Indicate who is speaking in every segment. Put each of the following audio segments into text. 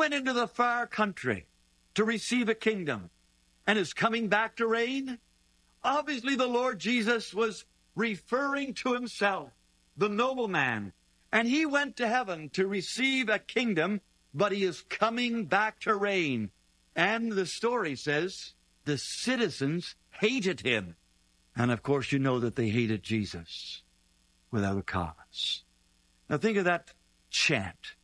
Speaker 1: went into the far country to receive a kingdom and is coming back to reign. Obviously, the Lord Jesus was referring to himself, the nobleman, and he went to heaven to receive a kingdom, but he is coming back to reign. And the story says the citizens hated him. And of course, you know that they hated Jesus without a cause. Now think of that chant.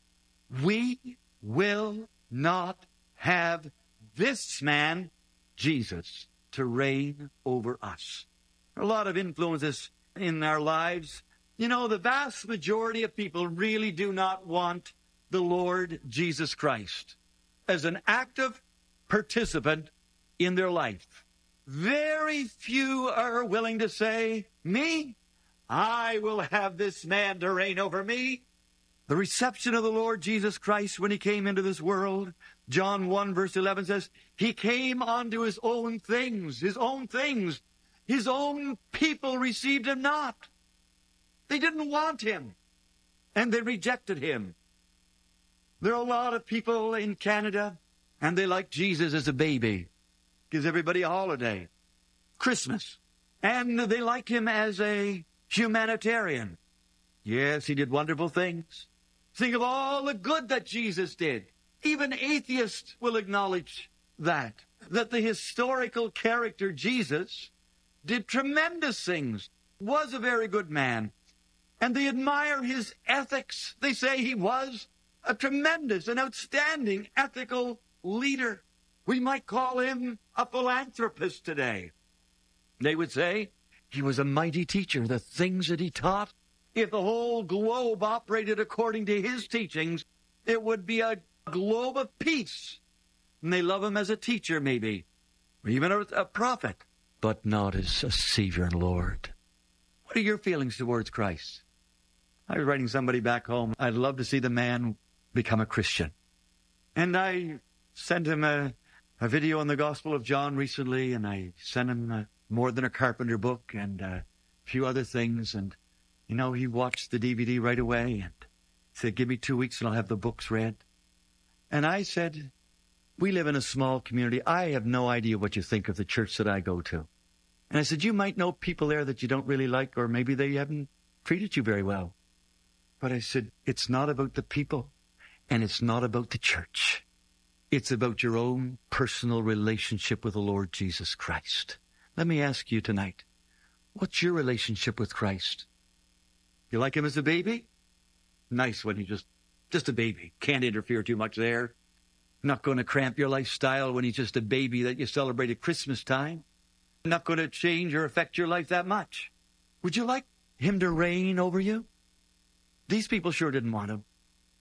Speaker 1: We will not have this man, Jesus, to reign over us. There are a lot of influences in our lives. You know, the vast majority of people really do not want the Lord Jesus Christ as an active participant in their life. Very few are willing to say, me, I will have this man to reign over me. The reception of the Lord Jesus Christ when he came into this world, John 1 verse 11 says, he came unto his own things, his own things. His own people received him not. They didn't want him, and they rejected him. There are a lot of people in Canada, and they like Jesus as a baby. Gives everybody a holiday. Christmas. And they like him as a humanitarian. Yes, he did wonderful things. Think of all the good that Jesus did. Even atheists will acknowledge that the historical character Jesus did tremendous things, was a very good man. And they admire his ethics. They say he was a tremendous and outstanding ethical leader. We might call him a philanthropist today. They would say he was a mighty teacher. The things that he taught, if the whole globe operated according to his teachings, it would be a globe of peace. And they love him as a teacher, maybe, or even a prophet, but not as a Savior and Lord. What are your feelings towards Christ? I was writing somebody back home. I'd love to see the man become a Christian. And I sent him a video on the Gospel of John recently, and I sent him More Than a Carpenter book and a few other things. And, you know, he watched the DVD right away and said, give me 2 weeks and I'll have the books read. And I said, we live in a small community. I have no idea what you think of the church that I go to. And I said, you might know people there that you don't really like, or maybe they haven't treated you very well. But I said, it's not about the people, and it's not about the church. It's about your own personal relationship with the Lord Jesus Christ. Let me ask you tonight, what's your relationship with Christ? You like him as a baby? Nice when he's just a baby. Can't interfere too much there. Not going to cramp your lifestyle when he's just a baby that you celebrate at Christmas time. Not going to change or affect your life that much. Would you like him to reign over you? These people sure didn't want him.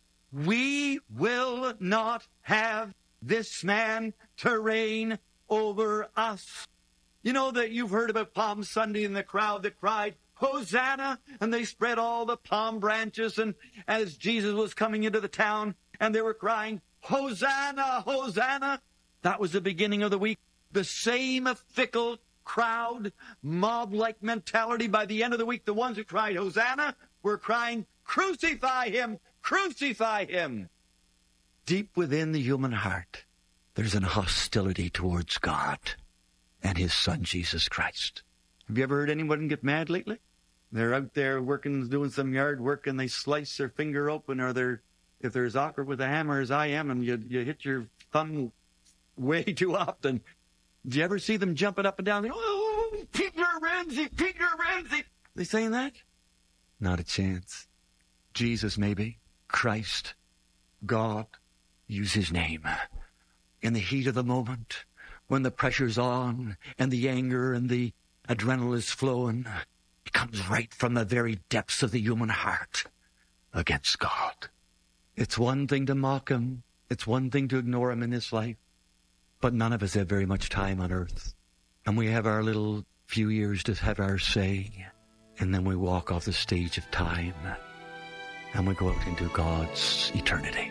Speaker 1: We will not have this man to reign over us. You know that you've heard about Palm Sunday and the crowd that cried, Hosanna, and they spread all the palm branches, and as Jesus was coming into the town, and they were crying, Hosanna, Hosanna. That was the beginning of the week. The same fickle crowd, mob-like mentality. By the end of the week, the ones who cried Hosanna were crying, crucify him, crucify him. Deep within the human heart, there's an hostility towards God and his Son, Jesus Christ. Have you ever heard anyone get mad lately? They're out there working, doing some yard work, and they slice their finger open, or if they're as awkward with a hammer as I am, and you hit your thumb way too often. Do you ever see them jumping up and down? Oh, Peter Ramsey, Peter Ramsey. They saying that? Not a chance. Jesus, maybe. Christ. God. Use his name. In the heat of the moment, when the pressure's on, and the anger and the adrenaline is flowing, it comes right from the very depths of the human heart against God. It's one thing to mock him. It's one thing to ignore him in this life. But none of us have very much time on earth. And we have our little few years to have our say. And then we walk off the stage of time. And we go out into God's eternity.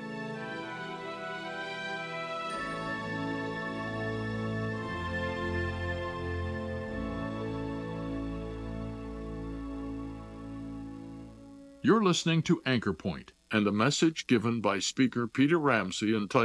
Speaker 2: You're listening to Anchor Point and a message given by Speaker Peter Ramsey entitled